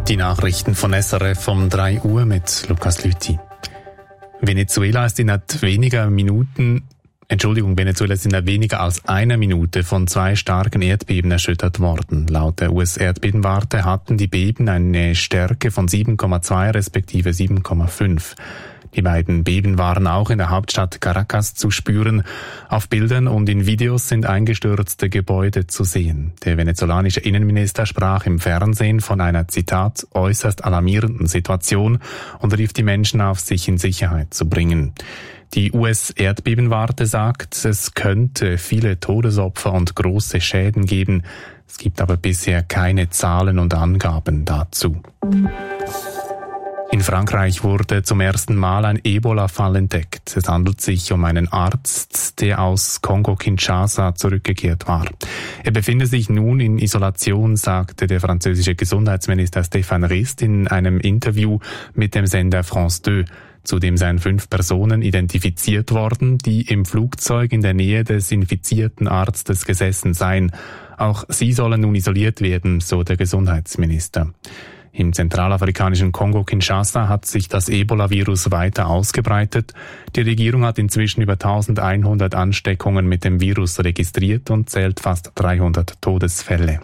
Die Nachrichten von SRF um 3 Uhr mit Lukas Lüthi. Venezuela ist in weniger als einer Minute von 2 starken Erdbeben erschüttert worden. Laut der US-Erdbebenwarte hatten die Beben eine Stärke von 7,2 respektive 7,5. Die beiden Beben waren auch in der Hauptstadt Caracas zu spüren. Auf Bildern und in Videos sind eingestürzte Gebäude zu sehen. Der venezolanische Innenminister sprach im Fernsehen von einer, Zitat, äußerst alarmierenden Situation und rief die Menschen auf, sich in Sicherheit zu bringen. Die US-Erdbebenwarte sagt, es könnte viele Todesopfer und große Schäden geben. Es gibt aber bisher keine Zahlen und Angaben dazu. In Frankreich wurde zum ersten Mal ein Ebola-Fall entdeckt. Es handelt sich um einen Arzt, der aus Kongo-Kinshasa zurückgekehrt war. Er befinde sich nun in Isolation, sagte der französische Gesundheitsminister Stéphane Rist in einem Interview mit dem Sender France 2. Zudem seien 5 Personen identifiziert worden, die im Flugzeug in der Nähe des infizierten Arztes gesessen seien. Auch sie sollen nun isoliert werden, so der Gesundheitsminister. Im zentralafrikanischen Kongo-Kinshasa hat sich das Ebola-Virus weiter ausgebreitet. Die Regierung hat inzwischen über 1100 Ansteckungen mit dem Virus registriert und zählt fast 300 Todesfälle.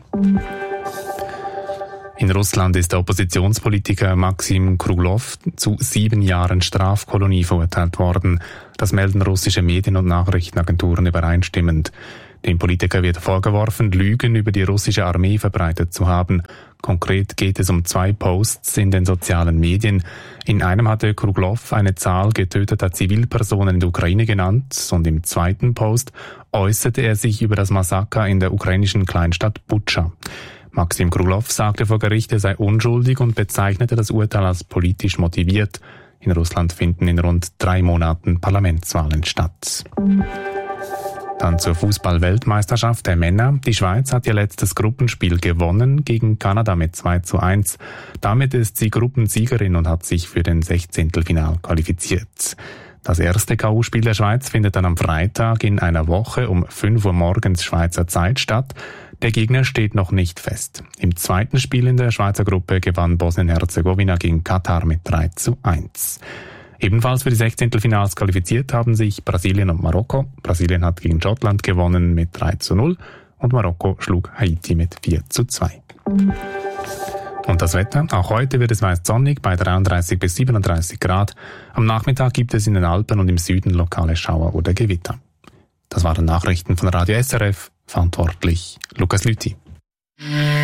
In Russland ist der Oppositionspolitiker Maxim Kruglow zu 7 Jahren Strafkolonie verurteilt worden. Das melden russische Medien- und Nachrichtenagenturen übereinstimmend. Dem Politiker wird vorgeworfen, Lügen über die russische Armee verbreitet zu haben. Konkret geht es um 2 Posts in den sozialen Medien. In einem hatte Kruglow eine Zahl getöteter Zivilpersonen in der Ukraine genannt und im zweiten Post äußerte er sich über das Massaker in der ukrainischen Kleinstadt Butscha. Maxim Kruglow sagte vor Gericht, er sei unschuldig und bezeichnete das Urteil als politisch motiviert. In Russland finden in rund 3 Monaten Parlamentswahlen statt. Dann zur Fußball-Weltmeisterschaft der Männer. Die Schweiz hat ihr letztes Gruppenspiel gewonnen gegen Kanada mit 2:1. Damit ist sie Gruppensiegerin und hat sich für den 16. Final qualifiziert. Das erste K.O.-Spiel der Schweiz findet dann am Freitag in einer Woche um 5 Uhr morgens Schweizer Zeit statt. Der Gegner steht noch nicht fest. Im zweiten Spiel in der Schweizer Gruppe gewann Bosnien-Herzegowina gegen Katar mit 3:1. Ebenfalls für die 16. Finals qualifiziert haben sich Brasilien und Marokko. Brasilien hat gegen Schottland gewonnen mit 3:0 und Marokko schlug Haiti mit 4:2. Und das Wetter? Auch heute wird es meist sonnig bei 33 bis 37 Grad. Am Nachmittag gibt es in den Alpen und im Süden lokale Schauer oder Gewitter. Das waren Nachrichten von Radio SRF. Verantwortlich Lukas Lüthi.